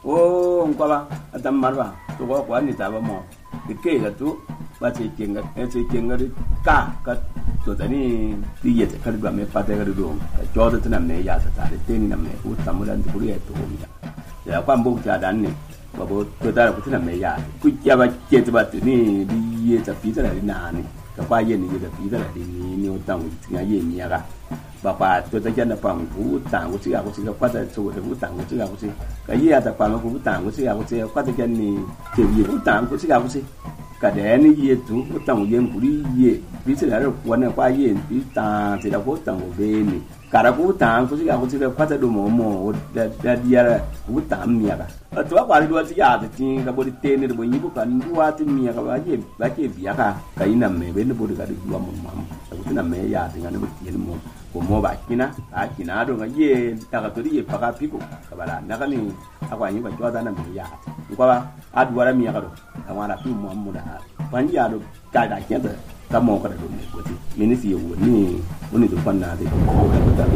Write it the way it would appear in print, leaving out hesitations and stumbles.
o ngwa atam marwa to ko kwa ni ta ba mo de ke ga tu ba ce kenga ka to tani ti ye ta kalba me pa ta ga do ka jo da tana me ya ta de te ni na me ku tamu dan ku ye to mi ya kwa mbo ta dan ni ba bo to ta ku tana me ya ku ya ba ke ta ba ni di ye ta pi ta na ni ka kwa ye ni ye ta pi ta ni o ta mu ti ga ye ni ya ga ba pa to ta jana pa mu ta ku ti ga ku ti ga kwa ta to ku ta ku ti ga ku ti ka ye ya ta pa mu ku ta ku ti ga ku ti kwa ta jan ni te ye ku ta ku ti ga ku ti ka de ni ye tu ku ta mu ye ku ri ye bi ti la ro kwa na kwa ye bi ta ti da ku ta mu be ni ka ra ku ta ku ti ga ku ti kwa ta do mo da di ya ku ta mi ya ga to kwa ri do ti ya ti ka bo di te ni bo yi ku ka ndu wa ti mi ya ga ba ke bi ya ka ina me be ni bo ga di wa mo ma ku ti na me ya ti ga ni bo ti ni mo ko mo ba kina a kina do ga ye ta ka to ri ye pa ka pi ko ka ba la na ka ni akwa ni ba jo da na me ya ko ba a du wa mi ya ga do ka wa la pi mo mo da ban ya do ka da ke da ka mo ka do me ko ti mi ni si yo ni do pan na de ko ka da